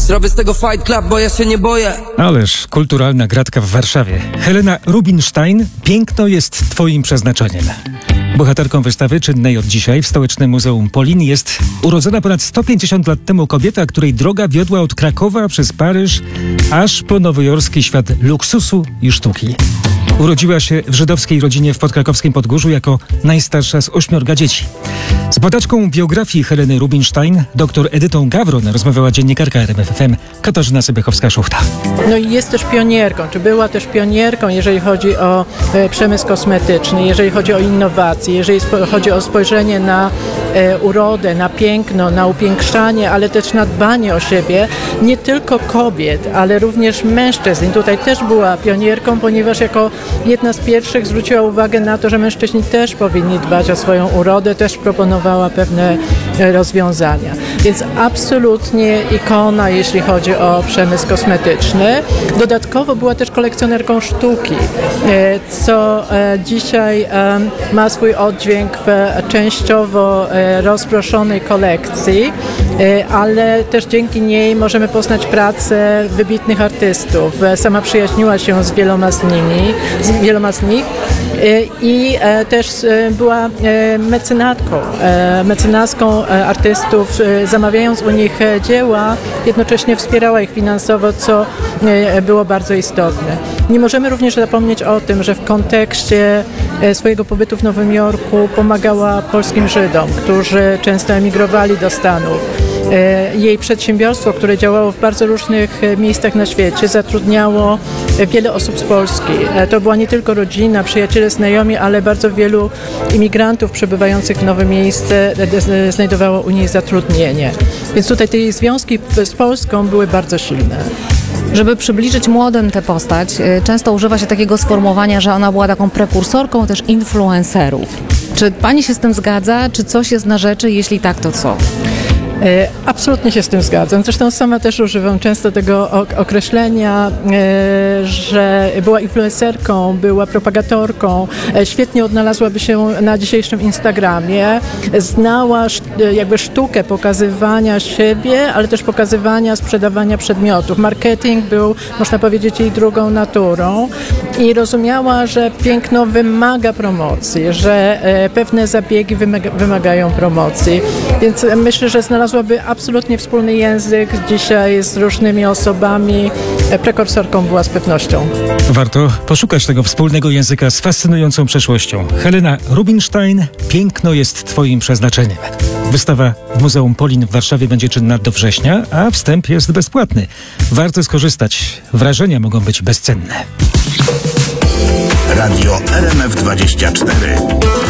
Zrobię z tego fight club, bo ja się nie boję. Ależ kulturalna gratka w Warszawie. Helena Rubinstein, piękno jest twoim przeznaczeniem. Bohaterką wystawy czynnej od dzisiaj w Stołecznym Muzeum Polin jest urodzona ponad 150 lat temu kobieta, której droga wiodła od Krakowa przez Paryż aż po nowojorski świat luksusu i sztuki. Urodziła się w żydowskiej rodzinie w podkrakowskim Podgórzu jako najstarsza z 8 dzieci. Z badaczką biografii Heleny Rubinstein, dr Edytą Gawron, rozmawiała dziennikarka RMF FM Katarzyna Sybychowska-Szuchta. No i jest też pionierką, czy była też pionierką, jeżeli chodzi o przemysł kosmetyczny, jeżeli chodzi o innowacje, jeżeli chodzi o spojrzenie na urodę, na piękno, na upiększanie, ale też na dbanie o siebie, nie tylko kobiet, ale również mężczyzn. I tutaj też była pionierką, ponieważ jako jedna z pierwszych zwróciła uwagę na to, że mężczyźni też powinni dbać o swoją urodę, też proponowała pewne rozwiązania. Więc absolutnie ikona, jeśli chodzi o przemysł kosmetyczny. Dodatkowo była też kolekcjonerką sztuki, co dzisiaj ma swój oddźwięk w częściowo rozproszonej kolekcji, ale też dzięki niej możemy poznać pracę wybitnych artystów. Sama przyjaźniła się z wieloma z nich i też była mecenaską artystów, zamawiając u nich dzieła, jednocześnie wspierała ich finansowo, co było bardzo istotne. Nie możemy również zapomnieć o tym, że w kontekście swojego pobytu w Nowym Jorku pomagała polskim Żydom, którzy często emigrowali do Stanów. Jej przedsiębiorstwo, które działało w bardzo różnych miejscach na świecie, zatrudniało wiele osób z Polski. To była nie tylko rodzina, przyjaciele, znajomi, ale bardzo wielu imigrantów przebywających w nowe miejsce znajdowało u niej zatrudnienie. Więc tutaj te jej związki z Polską były bardzo silne. Żeby przybliżyć młodym tę postać, często używa się takiego sformułowania, że ona była taką prekursorką też influencerów. Czy pani się z tym zgadza? Czy coś jest na rzeczy? Jeśli tak, to co? Absolutnie się z tym zgadzam. Zresztą sama też używam często tego określenia, że była influencerką, była propagatorką, świetnie odnalazłaby się na dzisiejszym Instagramie, znała jakby sztukę pokazywania siebie, ale też pokazywania, sprzedawania przedmiotów. Marketing był, można powiedzieć, jej drugą naturą i rozumiała, że piękno wymaga promocji, że pewne zabiegi wymagają promocji. Więc myślę, że znalazłaby absolutnie wspólny język dzisiaj z różnymi osobami. Prekursorką była z pewnością. Warto poszukać tego wspólnego języka z fascynującą przeszłością. Helena Rubinstein, piękno jest twoim przeznaczeniem. Wystawa w Muzeum Polin w Warszawie będzie czynna do września, a wstęp jest bezpłatny. Warto skorzystać. Wrażenia mogą być bezcenne. Radio RMF 24.